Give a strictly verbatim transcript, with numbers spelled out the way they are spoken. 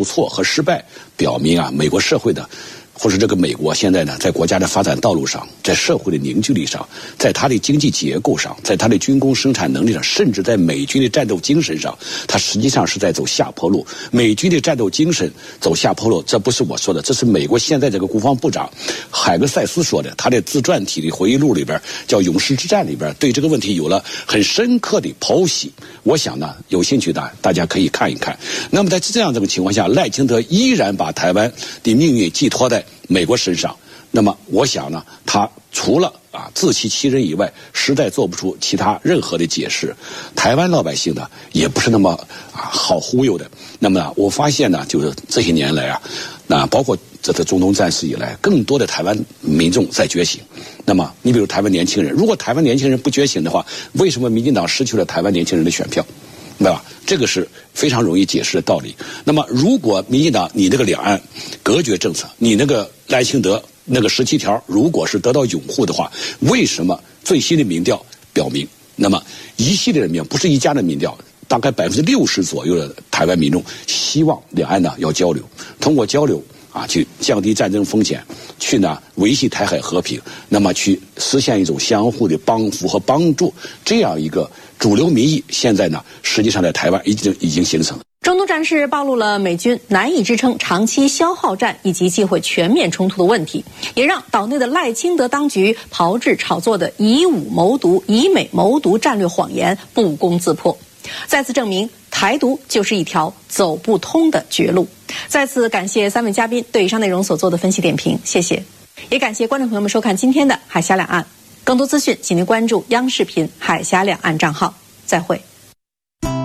挫和失败，表明啊，美国社会的。或者这个美国现在呢，在国家的发展道路上，在社会的凝聚力上，在它的经济结构上，在它的军工生产能力上，甚至在美军的战斗精神上，它实际上是在走下坡路。美军的战斗精神走下坡路，这不是我说的，这是美国现在这个国防部长海格塞斯说的，他的自传体的回忆录里边叫《勇士之战》里边对这个问题有了很深刻的剖析。我想呢，有兴趣的大家可以看一看。那么在这样这个情况下，赖清德依然把台湾的命运寄托在美国身上，那么我想呢，他除了啊自欺欺人以外，实在做不出其他任何的解释。台湾老百姓呢，也不是那么啊好忽悠的。那么呢，我发现呢，就是这些年来啊，那包括这次中东战事以来，更多的台湾民众在觉醒。那么，你比如台湾年轻人，如果台湾年轻人不觉醒的话，为什么民进党失去了台湾年轻人的选票？对吧？这个是非常容易解释的道理。那么，如果民进党你那个两岸隔绝政策，你那个赖清德那个十七条，如果是得到拥护的话，为什么最新的民调表明，那么一系列的民调，不是一家的民调，大概百分之六十左右的台湾民众希望两岸呢要交流，通过交流啊去降低战争风险，去呢维系台海和平，那么去实现一种相互的帮扶和帮助，这样一个主流民意，现在呢实际上在台湾已经已经形成。 中东战事暴露了美军难以支撑长期消耗战以及机会全面冲突的问题，也让岛内的赖清德当局炮制炒作的以武谋独、以美谋独战略谎言不攻自破，再次证明台独就是一条走不通的绝路。再次感谢三位嘉宾对以上内容所做的分析点评，谢谢。也感谢观众朋友们收看今天的海峡两岸，更多资讯请您关注央视频海峡两岸账号。再会。